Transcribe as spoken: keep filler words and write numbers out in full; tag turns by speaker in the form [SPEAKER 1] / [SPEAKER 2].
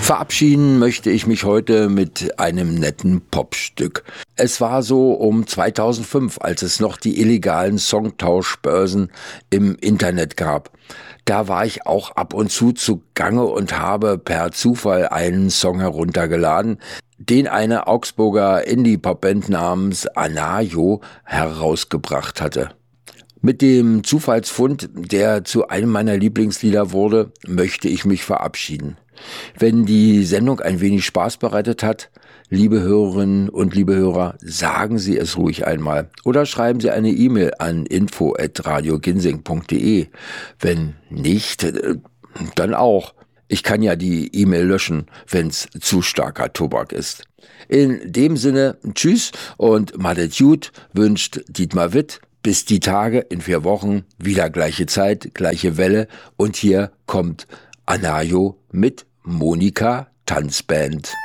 [SPEAKER 1] Verabschieden möchte ich mich heute mit einem netten Popstück. Es war so um zweitausendfünf, als es noch die illegalen Songtauschbörsen im Internet gab. Da war ich auch ab und zu zugange und habe per Zufall einen Song heruntergeladen, den eine Augsburger Indie-Pop-Band namens Anayo herausgebracht hatte. Mit dem Zufallsfund, der zu einem meiner Lieblingslieder wurde, möchte ich mich verabschieden. Wenn die Sendung ein wenig Spaß bereitet hat, liebe Hörerinnen und liebe Hörer, sagen Sie es ruhig einmal oder schreiben Sie eine E-Mail an info at radioginsing punkt de. Wenn nicht, dann auch. Ich kann ja die E-Mail löschen, wenn's zu starker Tobak ist. In dem Sinne, tschüss und madet gut, wünscht Dietmar Witt. Bis die Tage in vier Wochen, wieder gleiche Zeit, gleiche Welle und hier kommt Anayo mit Monika Tanzband.